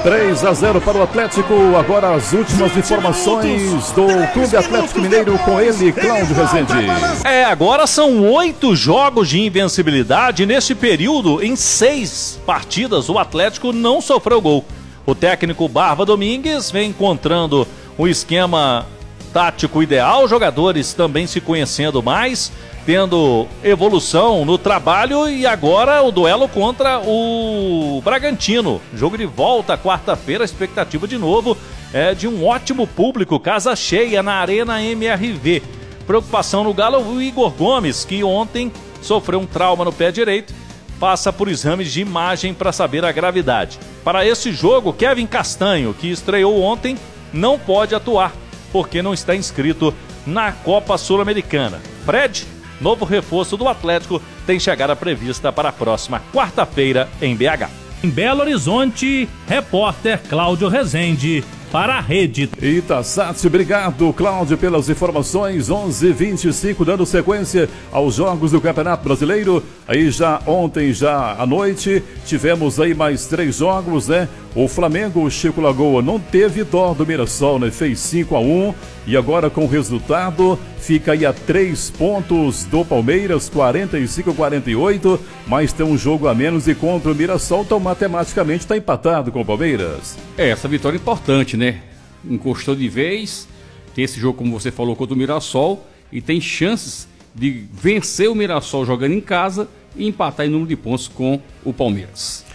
3-0 para o Atlético. Agora as últimas informações do Clube Atlético Mineiro com ele, Cláudio Rezende. Agora são 8 jogos de invencibilidade. Neste período, em 6 partidas, o Atlético não sofreu gol. O técnico Barba Domingues vem encontrando o esquema tático ideal, jogadores também se conhecendo mais, tendo evolução no trabalho, e agora o duelo contra o Bragantino. Jogo de volta quarta-feira, a expectativa de novo é de um ótimo público, casa cheia na Arena MRV. Preocupação no Galo, o Igor Gomes, que ontem sofreu um trauma no pé direito, passa por exames de imagem para saber a gravidade. Para esse jogo, Kevin Castanho, que estreou ontem, não pode atuar, porque não está inscrito na Copa Sul-Americana. Fred, novo reforço do Atlético, tem chegada prevista para a próxima quarta-feira em BH. Em Belo Horizonte, repórter Cláudio Rezende para a Rede Itasat. Obrigado, Cláudio, pelas informações. 11h25, dando sequência aos jogos do Campeonato Brasileiro. Aí já ontem, já à noite, tivemos aí mais 3 jogos, né? O Flamengo, o Chico Lagoa, não teve dó do Mirassol, né? Fez 5-1 e agora com o resultado fica aí a 3 pontos do Palmeiras, 45-48, mas tem um jogo a menos e contra o Mirassol, então matematicamente está empatado com o Palmeiras. Essa vitória é importante, né? Encostou de vez, tem esse jogo, como você falou, contra o Mirassol, e tem chances de vencer o Mirassol jogando em casa e empatar em número de pontos com o Palmeiras.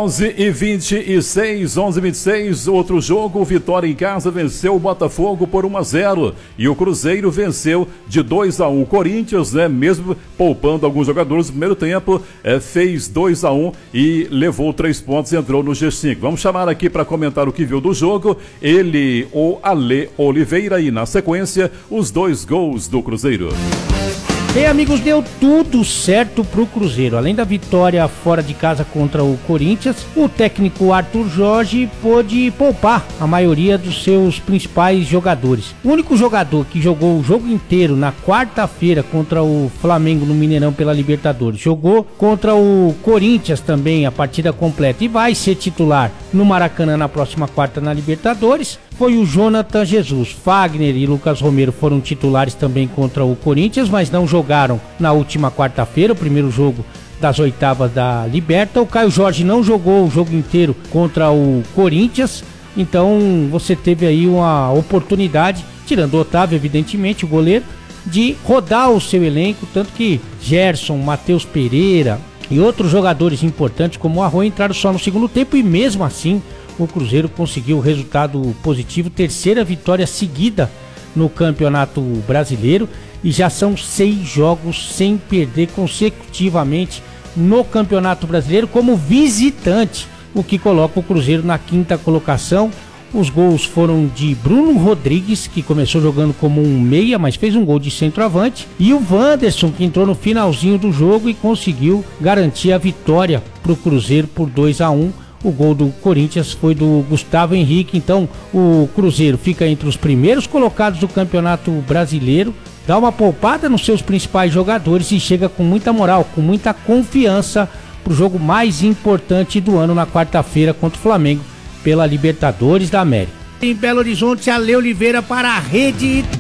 11h26, 11h26, outro jogo, Vitória em casa venceu o Botafogo por 1-0 e o Cruzeiro venceu de 2-1. O Corinthians, né, mesmo poupando alguns jogadores no primeiro tempo, fez 2-1 e levou 3 pontos e entrou no G5. Vamos chamar aqui para comentar o que viu do jogo, ele, o Ale Oliveira, e na sequência, os 2 gols do Cruzeiro. Bem, amigos, deu tudo certo pro Cruzeiro. Além da vitória fora de casa contra o Corinthians, o técnico Arthur Jorge pôde poupar a maioria dos seus principais jogadores. O único jogador que jogou o jogo inteiro na quarta-feira contra o Flamengo no Mineirão pela Libertadores, jogou contra o Corinthians também a partida completa e vai ser titular no Maracanã na próxima quarta na Libertadores, foi o Jonathan Jesus. Fagner e Lucas Romero foram titulares também contra o Corinthians, mas não jogaram na última quarta-feira, o primeiro jogo das oitavas da Liberta. O Caio Jorge não jogou o jogo inteiro contra o Corinthians, então você teve aí uma oportunidade, tirando o Otávio, evidentemente, o goleiro, de rodar o seu elenco, tanto que Gerson, Matheus Pereira e outros jogadores importantes como o Arroio entraram só no segundo tempo, e mesmo assim o Cruzeiro conseguiu o resultado positivo, terceira vitória seguida no Campeonato Brasileiro, e já são 6 jogos sem perder consecutivamente no Campeonato Brasileiro como visitante, o que coloca o Cruzeiro na 5ª colocação. Os gols foram de Bruno Rodrigues, que começou jogando como um meia, mas fez um gol de centroavante, e o Wanderson, que entrou no finalzinho do jogo e conseguiu garantir a vitória para o Cruzeiro por 2-1. O gol do Corinthians foi do Gustavo Henrique. Então o Cruzeiro fica entre os primeiros colocados do Campeonato Brasileiro, dá uma poupada nos seus principais jogadores e chega com muita moral, com muita confiança para o jogo mais importante do ano na quarta-feira contra o Flamengo pela Libertadores da América. Em Belo Horizonte, Ale Oliveira para a Rede